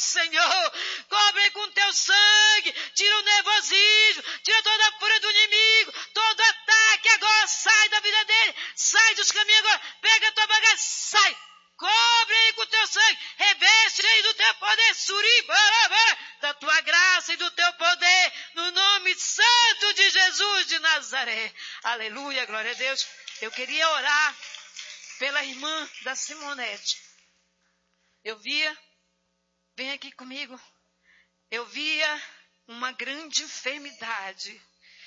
Senhor. Cobre com teu sangue, tira o nervosismo, tira toda a fúria do inimigo, todo ataque agora sai da vida dele, sai dos caminhos agora, pega a tua bagagem, sai. Cobre ele com teu sangue, reveste ele do teu poder, suribarabara, da tua graça e do teu poder, no nome santo de Jesus de Nazaré. Aleluia, glória a Deus. Eu queria orar pela irmã da Simonete. Eu via, vem aqui comigo, eu via uma grande enfermidade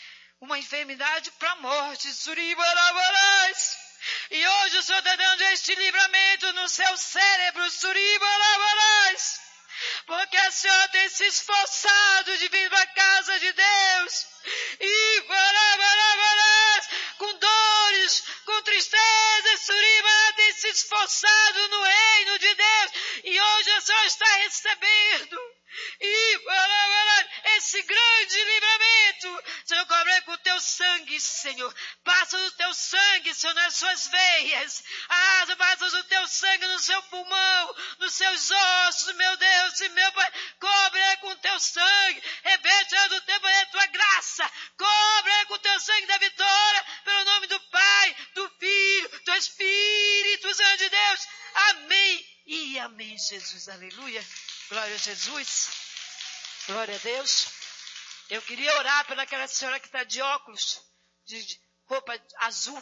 para a morte, suribarabarás. E hoje o Senhor está dando este livramento no seu cérebro, suribarabarás. Porque a senhora tem se esforçado de vir para a casa de Deus. E barabarabarabarás, com dores, com tristezas, suribarabarás, tem se esforçado no reino de Deus. E hoje a senhora está recebendo. E esse grande livramento, Senhor, cobre com o teu sangue, Senhor. Passa o teu sangue, Senhor, nas suas veias. Passa o teu sangue no seu pulmão, nos seus ossos, meu Deus e meu Pai. Cobre com o teu sangue. Reveste do teu poder, tua graça. Cobre com o teu sangue da vitória, pelo nome do Pai, do Filho, do Espírito Santo de Deus. Amém e amém, Jesus. Aleluia. Glória a Jesus. Glória a Deus. Eu queria orar pelaquela senhora que está de óculos, de roupa azul.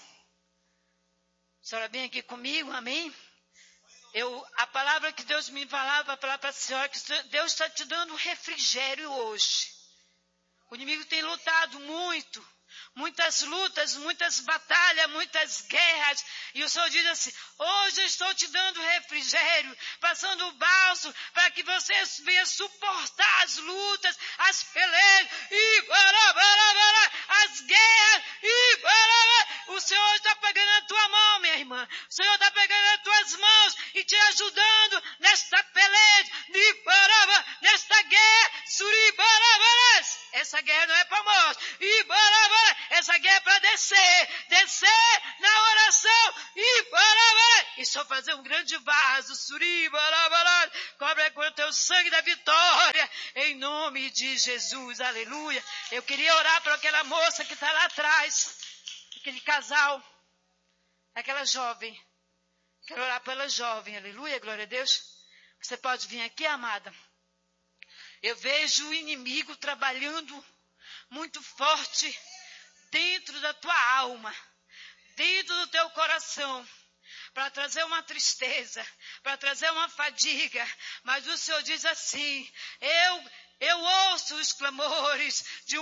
A senhora vem aqui comigo, amém? A palavra que Deus me falava para falar para a senhora, que Deus está te dando um refrigério hoje. O inimigo tem lutado muito. Muitas lutas, muitas batalhas, muitas guerras. E o Senhor diz assim, hoje eu estou te dando refrigério, passando o bálsamo, para que você venha suportar as lutas, as pelejas, as guerras, o Senhor está pegando a tua mão, minha irmã. O Senhor está pegando as tuas mãos e te ajudando nesta peleja, nesta guerra, essa guerra não é para morte, essa guerra é para descer na oração, e só fazer um grande vaso, cobre com o teu sangue da vitória, em nome de Jesus, aleluia. Eu queria orar para aquela moça que está lá atrás, aquele casal, aquela jovem, quero orar pela jovem, aleluia, glória a Deus. Você pode vir aqui, amada. Eu vejo o inimigo trabalhando muito forte dentro da tua alma, dentro do teu coração, para trazer uma tristeza, para trazer uma fadiga. Mas o Senhor diz assim, eu ouço os clamores de